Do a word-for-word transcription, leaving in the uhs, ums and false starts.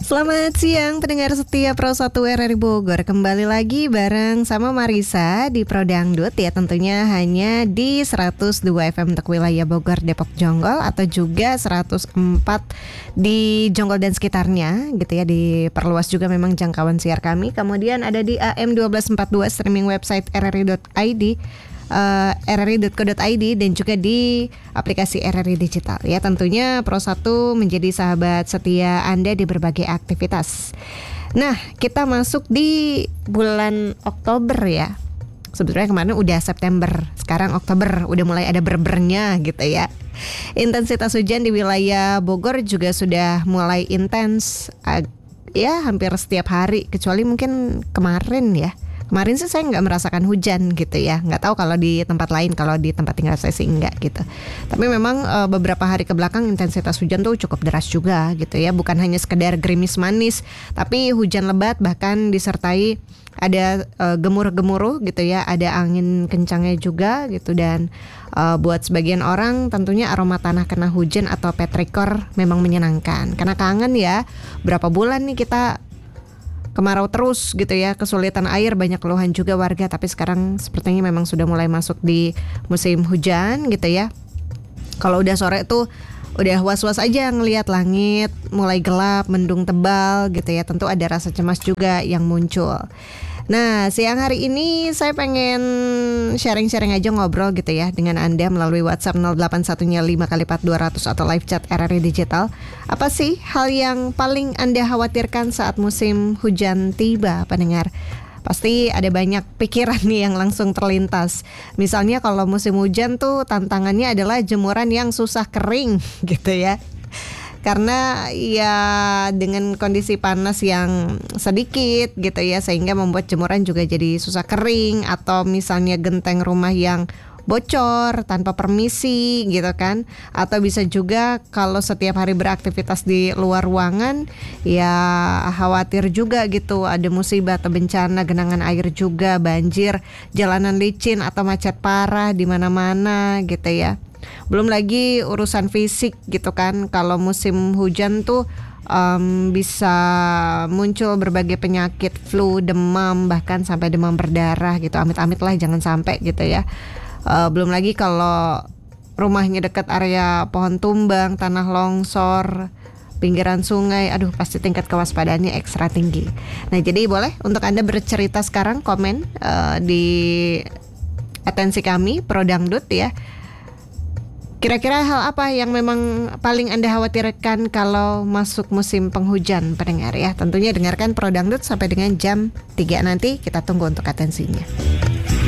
Selamat siang pendengar setia Pro satu R R I Bogor. Kembali lagi bareng sama Marisa di Pro Dangdut ya, tentunya hanya di seratus dua F M untuk wilayah Bogor, Depok, Jonggol, atau juga seratus empat di Jonggol dan sekitarnya gitu ya. Diperluas juga memang jangkauan siar kami. Kemudian ada di A M dua belas empat puluh dua streaming website r r i dot i d, Uh, r r i dot co dot i d, dan juga di aplikasi R R I Digital ya. Tentunya Pro satu menjadi sahabat setia Anda di berbagai aktivitas. Nah, kita masuk di bulan Oktober ya. Sebetulnya kemarin udah September, sekarang Oktober udah mulai ada berbernya gitu ya. Intensitas hujan di wilayah Bogor juga sudah mulai intens uh, ya, hampir setiap hari, kecuali mungkin kemarin ya. Kemarin sih saya nggak merasakan hujan gitu ya. Nggak tahu kalau di tempat lain, kalau di tempat tinggal saya sih enggak gitu. Tapi memang e, beberapa hari kebelakang intensitas hujan tuh cukup deras juga gitu ya. Bukan hanya sekedar gerimis manis, tapi hujan lebat, bahkan disertai ada e, gemuruh-gemuruh gitu ya. Ada angin kencangnya juga gitu. Dan e, buat sebagian orang tentunya aroma tanah kena hujan atau petrikor memang menyenangkan. Karena kangen ya, berapa bulan nih kita kemarau terus gitu ya, kesulitan air, banyak keluhan juga warga. Tapi sekarang sepertinya memang sudah mulai masuk di musim hujan gitu ya. Kalau udah sore tuh udah was-was aja ngelihat langit mulai gelap, mendung tebal gitu ya. Tentu ada rasa cemas juga yang muncul. Nah, siang hari ini saya pengen sharing-sharing aja, ngobrol gitu ya dengan Anda melalui WhatsApp nol delapan satu lima kali empat dua ratus atau live chat R R I Digital. Apa sih hal yang paling Anda khawatirkan saat musim hujan tiba, pendengar? Pasti ada banyak pikiran nih yang langsung terlintas. Misalnya kalau musim hujan tuh tantangannya adalah jemuran yang susah kering gitu ya. Karena ya dengan kondisi panas yang sedikit gitu ya, sehingga membuat jemuran juga jadi susah kering. Atau misalnya genteng rumah yang bocor tanpa permisi gitu kan. Atau bisa juga kalau setiap hari beraktivitas di luar ruangan, ya khawatir juga gitu ada musibah atau bencana, genangan air juga, banjir, jalanan licin atau macet parah di mana-mana gitu ya. Belum lagi urusan fisik gitu kan. Kalau musim hujan tuh um, bisa muncul berbagai penyakit, flu, demam, bahkan sampai demam berdarah gitu. Amit-amit lah jangan sampai gitu ya. uh, Belum lagi kalau rumahnya dekat area pohon tumbang, tanah longsor, pinggiran sungai, aduh pasti tingkat kewaspadaannya ekstra tinggi. Nah, jadi boleh untuk Anda bercerita sekarang, komen uh, di atensi kami Pro Dangdut ya. Kira-kira hal apa yang memang paling Anda khawatirkan kalau masuk musim penghujan, pendengar ya. Tentunya dengarkan Pro Dangdut sampai dengan jam tiga nanti, kita tunggu untuk atensinya.